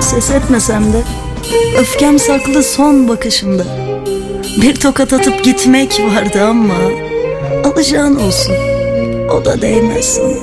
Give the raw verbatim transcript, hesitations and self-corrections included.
ses etmesem de öfkem saklı son bakışımda. Bir tokat atıp gitmek vardı ama alacağın olsun, o da değmez sana.